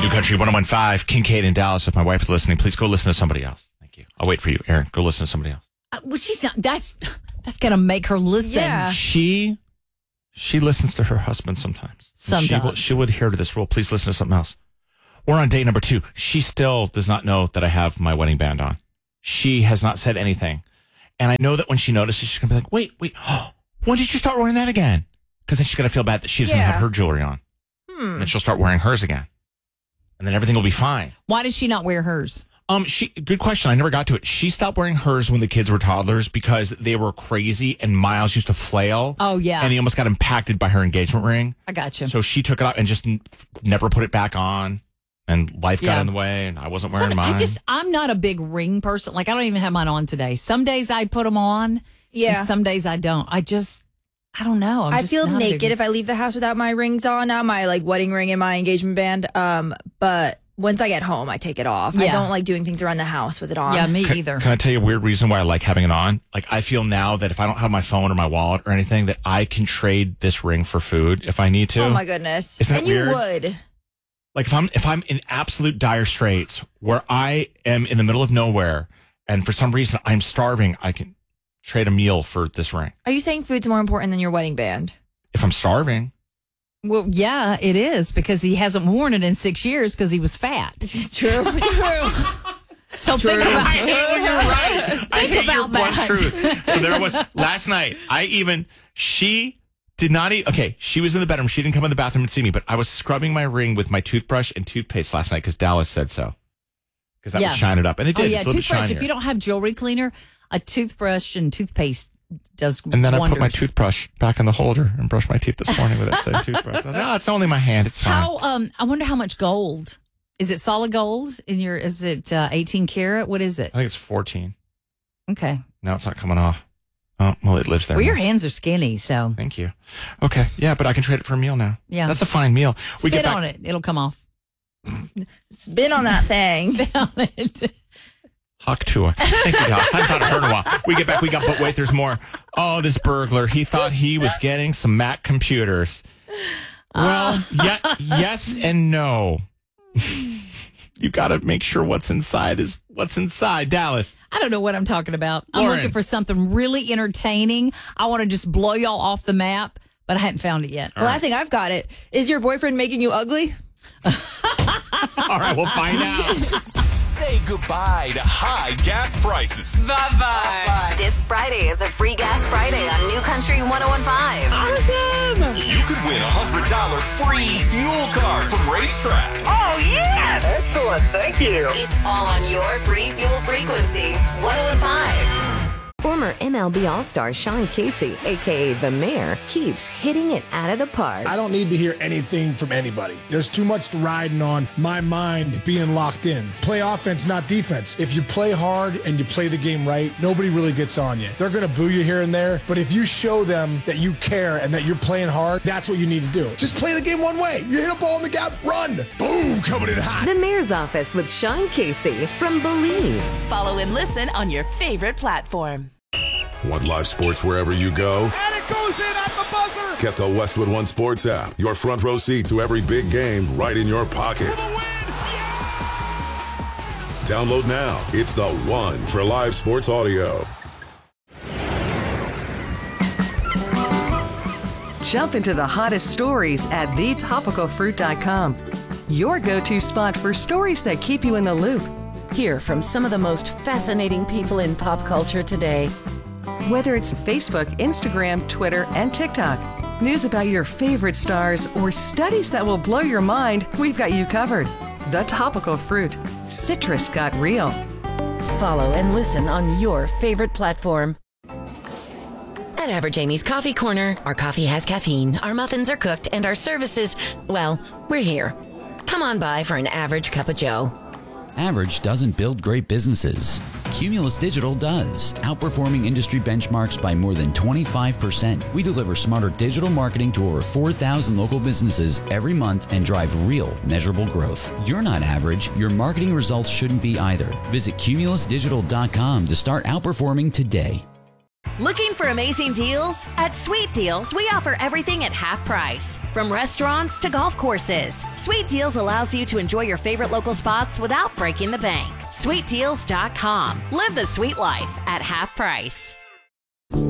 New Country 101.5, Kincaid in Dallas. If my wife is listening, please go listen to somebody else. Thank you. I'll wait for you, Aaron. Go listen to somebody else. Well, she's not. That's going to make her listen. Yeah. She listens to her husband sometimes. Sometimes. She would adhere to this rule. Please listen to something else. We're on day number 2. She still does not know that I have my wedding band on. She has not said anything. And I know that when she notices, she's going to be like, wait, when did you start wearing that again? Because then she's going to feel bad that she doesn't have her jewelry on. And then she'll start wearing hers again. And then everything will be fine. Why does she not wear hers? Good question. I never got to it. She stopped wearing hers when the kids were toddlers because they were crazy and Miles used to flail. Oh, yeah. And he almost got impacted by her engagement ring. I got you. So she took it out and just never put it back on. And life got in the way, and I wasn't wearing mine. I'm not a big ring person. Like, I don't even have mine on today. Some days I put them on, and some days I don't. I don't know. I feel naked if I leave the house without my rings on now, my like wedding ring and my engagement band. But once I get home, I take it off. I don't like doing things around the house with it on. Yeah, me either. Can I tell you a weird reason why I like having it on? Like, I feel now that if I don't have my phone or my wallet or anything, that I can trade this ring for food if I need to. Oh my goodness! Isn't that weird? You would. Like if I'm in absolute dire straits where I am in the middle of nowhere and for some reason I'm starving, I can trade a meal for this ring. Are you saying food's more important than your wedding band? If I'm starving. Well, yeah, it is because he hasn't worn it in 6 years because he was fat. True. So think about I hate when you're right. I hate your about blunt that. truth. So there was last night. She did not eat. Okay, she was in the bedroom. She didn't come in the bathroom and see me, but I was scrubbing my ring with my toothbrush and toothpaste last night because Dallas said so. Because that would shine it up. And it did. Oh, yeah, it's a little toothbrush. bit If you don't have jewelry cleaner, a toothbrush and toothpaste does And then wonders. I put my toothbrush back in the holder and brushed my teeth this morning with that same toothbrush. I thought, oh, it's only my hand. It's fine. I wonder how much gold. Is it solid gold? Is it 18 karat? What is it? I think it's 14. Okay. Now it's not coming off. Oh, well, it lives there. Well, now. your hands are skinny, so. Thank you. Okay. Yeah, but I can trade it for a meal now. Yeah. That's a fine meal. Spit on it. It'll come off. Spin on that thing. Spit on it. Huck Tua. Thank you, Dallas. I haven't thought I heard in a while. We get back. But wait, there's more. Oh, this burglar. He thought he was getting some Mac computers. Well, yes and no. You got to make sure what's inside is what's inside. Dallas. I don't know what I'm talking about. Lauren. I'm looking for something really entertaining. I want to just blow y'all off the map, but I hadn't found it yet. Well, I think I've got it. Is your boyfriend making you ugly? All right, we'll find out. Say goodbye to high gas prices. Bye-bye. This Friday is a free gas Friday on New Country 101.5. Awesome! You could win a $100 free fuel card from Racetrack. Oh, yeah! Excellent, thank you. It's all on your free fuel frequency, 101.5. Former MLB All-Star Sean Casey, a.k.a. The Mayor, keeps hitting it out of the park. I don't need to hear anything from anybody. There's too much riding on my mind being locked in. Play offense, not defense. If you play hard and you play the game right, nobody really gets on you. They're going to boo you here and there, but if you show them that you care and that you're playing hard, that's what you need to do. Just play the game one way. You hit a ball in the gap, run. Boom, coming in hot. The Mayor's Office with Sean Casey from Believe. Follow and listen on your favorite platform. Want live sports wherever you go? And it goes in at the buzzer. Get the Westwood One Sports app. Your front row seat to every big game right in your pocket. Download now. It's the one for live sports audio. Jump into the hottest stories at thetopicalfruit.com. Your go-to spot for stories that keep you in the loop. Hear from some of the most fascinating people in pop culture today. Whether it's Facebook, Instagram, Twitter, and TikTok, news about your favorite stars, or studies that will blow your mind, we've got you covered. The Topical Fruit. Citrus got real. Follow and listen on your favorite platform. At Average Amy's Coffee Corner, our coffee has caffeine, our muffins are cooked, and our services, well, we're here. Come on by for an average cup of joe. Average doesn't build great businesses. Cumulus Digital does, outperforming industry benchmarks by more than 25%. We deliver smarter digital marketing to over 4,000 local businesses every month and drive real, measurable growth. You're not average. Your marketing results shouldn't be either. Visit cumulusdigital.com to start outperforming today. Looking for amazing deals? At Sweet Deals, we offer everything at half price. From restaurants to golf courses, Sweet Deals allows you to enjoy your favorite local spots without breaking the bank. SweetDeals.com. Live the sweet life at half price.